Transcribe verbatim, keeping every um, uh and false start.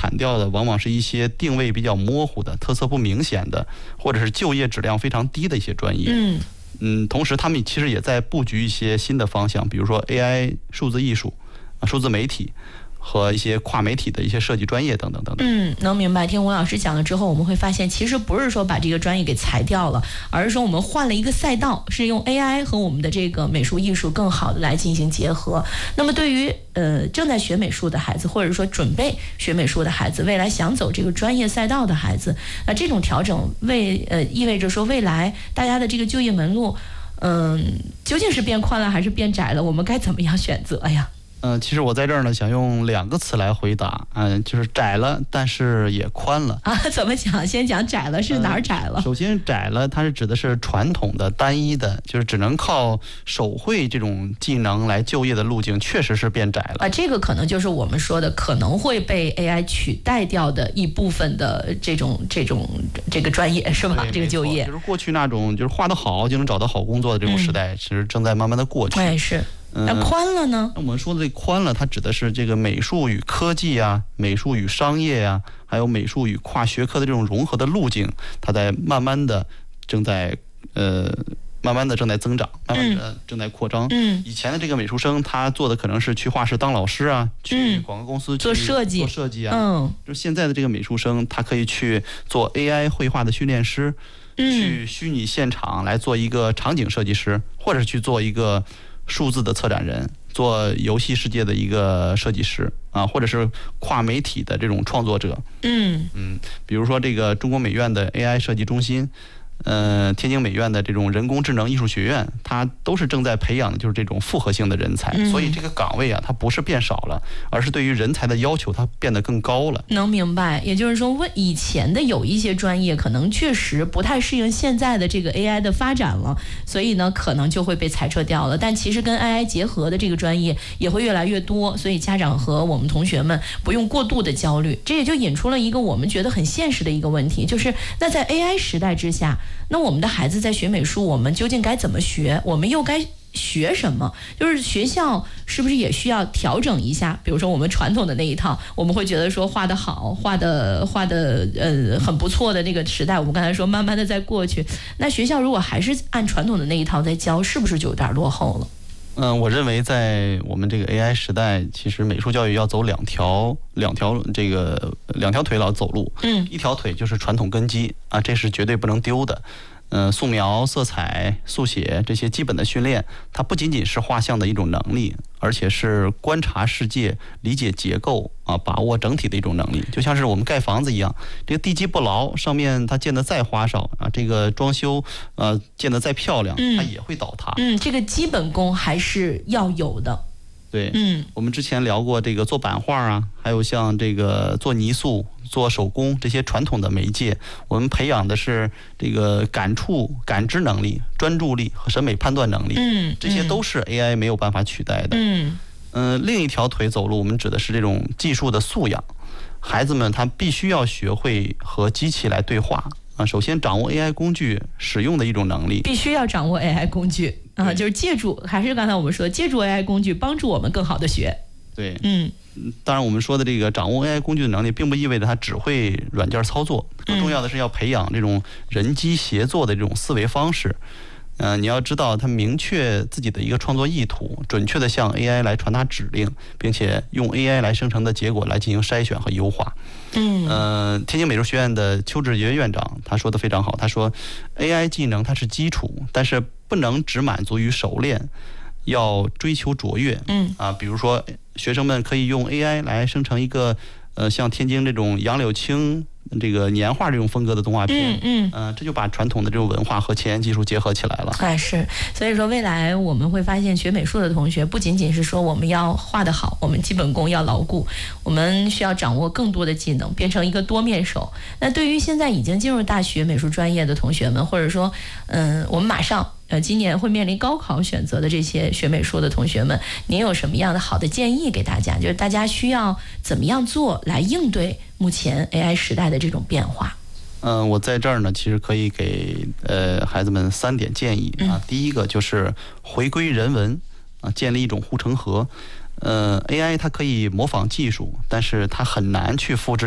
砍掉的往往是一些定位比较模糊的、特色不明显的，或者是就业质量非常低的一些专业。 嗯嗯，同时他们其实也在布局一些新的方向，比如说 A I、数字艺术、啊数字媒体和一些跨媒体的一些设计专业等等等等。 嗯，能明白。听吴老师讲了之后，我们会发现，其实不是说把这个专业给裁掉了，而是说我们换了一个赛道，是用 A I 和我们的这个美术艺术更好的来进行结合。那么对于呃正在学美术的孩子，或者说准备学美术的孩子，未来想走这个专业赛道的孩子，那这种调整为呃意味着说，未来大家的这个就业门路，嗯、究竟是变宽了还是变窄了？我们该怎么样选择呀？ 嗯、呃，其实我在这儿呢，想用两个词来回答，嗯、呃，就是窄了，但是也宽了啊。怎么讲？先讲窄了是哪儿窄了？ 呃、首先，窄了，它是指的是传统的、单一的，就是只能靠手绘这种技能来就业的路径，确实是变窄了啊。这个可能就是我们说的可能会被 A I 取代掉的一部分的这种这种这个专业，是吧？这个就业就是过去那种就是画得好就能找到好工作的这种时代，嗯、其实正在慢慢的过去。 哎，是。那宽了呢？ 那我们说的这宽了，它指的是这个美术与科技啊，美术与商业啊，还有美术与跨学科的这种融合的路径，它在慢慢的正在呃慢慢的正在增长，慢慢的正在扩张。 嗯， 以前的这个美术生，他做的可能是去画室当老师啊，去广告公司做设计、 做设计啊。 嗯， 就现在的这个美术生，他可以去做 A I 绘画的训练师，去虚拟现场来做一个场景设计师，或者是去做一个数字的策展人，做游戏世界的一个设计师啊，或者是跨媒体的这种创作者。 嗯嗯，比如说这个中国美院的 A I 设计中心，呃，天津美院的这种人工智能艺术学院，它都是正在培养的就是这种复合性的人才。嗯、所以这个岗位啊，它不是变少了，而是对于人才的要求它变得更高了。 能明白，也就是说，问以前的有一些专业可能确实不太适应现在的这个 A I 的发展了，所以呢，可能就会被裁撤掉了。但其实跟 A I 结合的这个专业也会越来越多，所以家长和我们同学们不用过度的焦虑。这也就引出了一个我们觉得很现实的一个问题，就是那在 A I 时代之下，那我们的孩子在学美术，我们究竟该怎么学？我们又该学什么？就是学校是不是也需要调整一下？比如说我们传统的那一套，我们会觉得说画得好，画的画的呃很不错的那个时代，我们刚才说慢慢的在过去。那学校如果还是按传统的那一套在教，是不是就有点落后了？ 嗯，我认为在我们这个 A I 时代，其实美术教育要走两条两条这个两条腿老走路。 嗯， 一条腿就是传统根基啊，这是绝对不能丢的。嗯、呃，素描、色彩、速写这些基本的训练，它不仅仅是画像的一种能力，而且是观察世界、理解结构啊、把握整体的一种能力。就像是我们盖房子一样，这个地基不牢，上面它建得再花哨啊，这个装修呃建得再漂亮，它也会倒塌。 嗯，这个基本功还是要有的。 对， 嗯， 我们之前聊过这个做版画啊，还有像这个做泥塑、做手工这些传统的媒介，我们培养的是这个感触、感知能力、专注力和审美判断能力。 嗯， 这些都是 A I 没有办法取代的。 嗯， 嗯、呃，另一条腿走路，我们指的是这种技术的素养。孩子们他必须要学会和机器来对话啊，首先掌握 A I 工具使用的一种能力， 必须要掌握 A I 工具啊，就是借助，还是刚才我们说的，借助 A I 工具帮助我们更好的学。 对， 嗯， 当然我们说的这个掌握 A I 工具的能力，并不意味着他只会软件操作，更重要的是要培养这种人机协作的这种思维方式。嗯、呃，你要知道他明确自己的一个创作意图，准确的向 A I 来传达指令，并且用 A I 来生成的结果来进行筛选和优化。 嗯， 呃，天津美术学院的邱志杰院长他说的非常好，他说 A I 技能它是基础，但是不能只满足于熟练，要追求卓越。 嗯啊，比如说学生们可以用 A I 来生成一个呃像天津这种杨柳青这个年画这种风格的动画片。 嗯嗯， 呃，这就把传统的这种文化和前沿技术结合起来了。 哎，是，所以说未来我们会发现，学美术的同学不仅仅是说我们要画得好，我们基本功要牢固，我们需要掌握更多的技能，变成一个多面手。那对于现在已经进入大学美术专业的同学们，或者说，嗯，我们马上呃今年会面临高考选择的这些学美术的同学们，您有什么样的好的建议给大家？就是大家需要怎么样做来应对目前 A I 时代的这种变化？ 嗯、呃，我在这儿呢，其实可以给呃孩子们三点建议啊。第一个就是回归人文啊，建立一种护城河。呃 ，A I 它可以模仿技术，但是它很难去复制